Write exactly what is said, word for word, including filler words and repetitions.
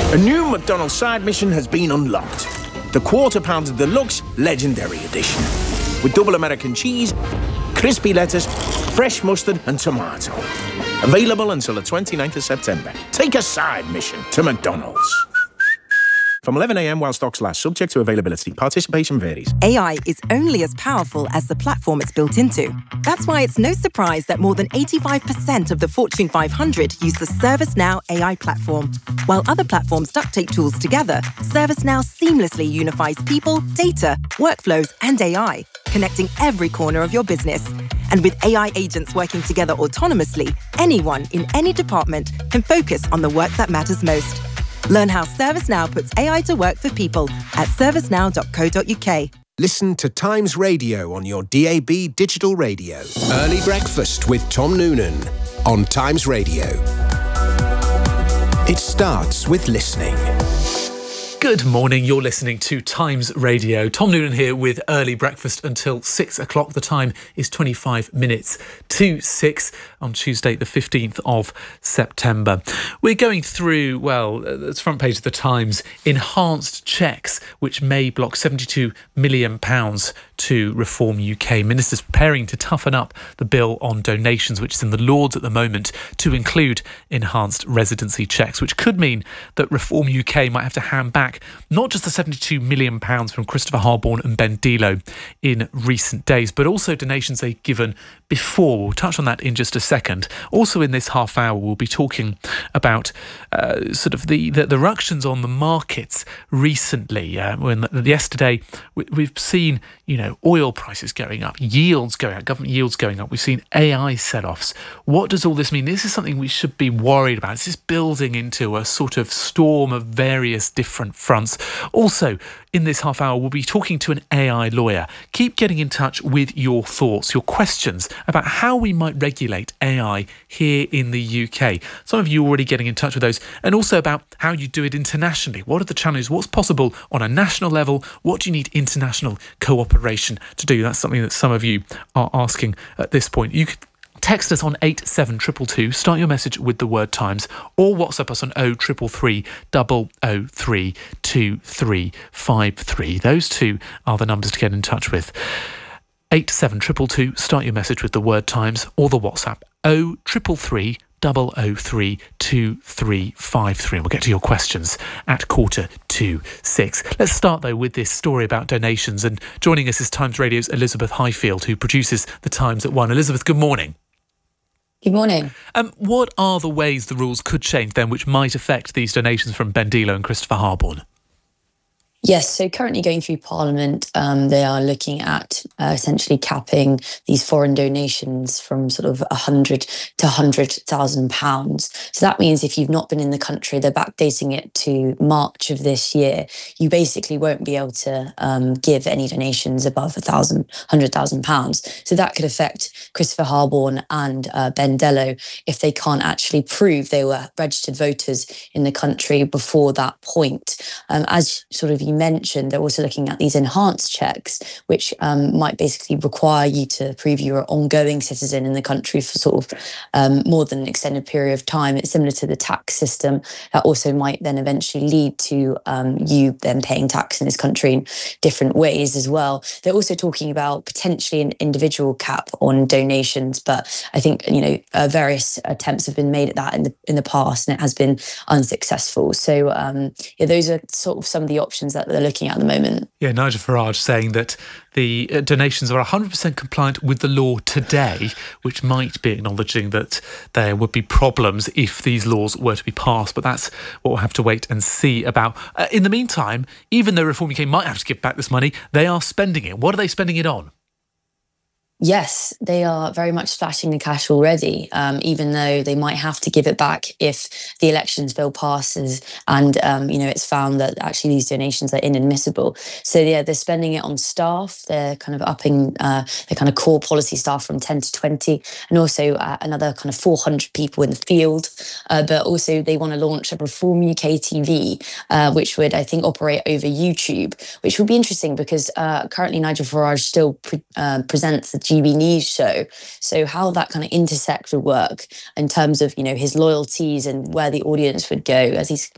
A new McDonald's side mission has been unlocked. The Quarter Pounder Deluxe Legendary Edition. With double American cheese, crispy lettuce, fresh mustard and tomato. Available until the twenty-ninth of September. Take a side mission to McDonald's. From eleven a m while stocks last, subject to availability. Participation varies. A I is only as powerful as the platform it's built into. That's why it's no surprise that more than eighty-five percent of the Fortune five hundred use the ServiceNow A I platform. While other platforms duct tape tools together, ServiceNow seamlessly unifies people, data, workflows, and A I, connecting every corner of your business. And with A I agents working together autonomously, anyone in any department can focus on the work that matters most. Learn how ServiceNow puts A I to work for people at servicenow dot co dot u k. Listen to Times Radio on your D A B digital radio. Early Breakfast with Tom Noonan on Times Radio. It starts with listening. Good morning, you're listening to Times Radio. Tom Noonan here with Early Breakfast until six o'clock. The time is twenty-five minutes to six on Tuesday the fifteenth of September. We're going through, well, it's front page of the Times, enhanced checks which may block seventy-two million pounds to Reform U K. Ministers preparing to toughen up the bill on donations, which is in the Lords at the moment, to include enhanced residency checks, which could mean that Reform U K might have to hand back not just the seventy-two million pounds from Christopher Harborne and Ben Delo in recent days, but also donations they've given before. We'll touch on that in just a second. Also in this half hour, we'll be talking about uh, sort of the, the, the ructions on the markets recently. Uh, when yesterday, we, we've seen, you know, oil prices going up, yields going up, government yields going up. We've seen A I sell-offs. What does all this mean? This is something we should be worried about. This is building into a sort of storm of various different fronts. Also, in this half hour, we'll be talking to an A I lawyer. Keep getting in touch with your thoughts, your questions about how we might regulate A I here in the U K. Some of you are already getting in touch with those, and also about how you do it internationally. What are the challenges? What's possible on a national level? What do you need international cooperation to do? That's something that some of you are asking at this point. You could text us on eight seven two two two, start your message with the word Times, or WhatsApp us on oh three three three, oh oh three, two three five three. Those two are the numbers to get in touch with. eight seven two two two, start your message with the word Times, or the WhatsApp oh three three three, oh oh three, two three five three. And we'll get to your questions at quarter to six. Let's start, though, with this story about donations. And joining us is Times Radio's Elizabeth Highfield, who produces The Times at One. Elizabeth, good morning. Good morning. Um, what are the ways the rules could change then which might affect these donations from Ben Delo and Christopher Harborne? Yes, so currently going through Parliament, um, they are looking at uh, essentially capping these foreign donations from sort of one hundred to one hundred thousand pounds. So that means if you've not been in the country, they're backdating it to March of this year, you basically won't be able to um, give any donations above one thousand, one hundred thousand pounds. So that could affect Christopher Harborne and uh, Ben Delo if they can't actually prove they were registered voters in the country before that point. Um, as sort of you mentioned, they're also looking at these enhanced checks, which um, might basically require you to prove you're an ongoing citizen in the country for sort of um, more than an extended period of time. It's similar to the tax system. That also might then eventually lead to um, you then paying tax in this country in different ways as well. They're also talking about potentially an individual cap on donations, but I think, you know, uh, various attempts have been made at that in the in the past, and it has been unsuccessful. So um, yeah, those are sort of some of the options that they're looking at at the moment. Yeah, Nigel Farage saying that the uh, donations are one hundred percent compliant with the law today, which might be acknowledging that there would be problems if these laws were to be passed. But that's what we'll have to wait and see about. Uh, in the meantime, even though Reform U K might have to give back this money, they are spending it. What are they spending it on? Yes, they are very much splashing the cash already, um, even though they might have to give it back if the elections bill passes and, um, you know, it's found that actually these donations are inadmissible. So, yeah, they're spending it on staff. They're kind of upping uh, their kind of core policy staff from ten to twenty, and also uh, another kind of four hundred people in the field. Uh, but also they want to launch a Reform U K T V, uh, which would, I think, operate over YouTube, which would be interesting because uh, currently Nigel Farage still pre- uh, presents the G B News show. So how that kind of intersect would work in terms of, you know, his loyalties and where the audience would go, as he's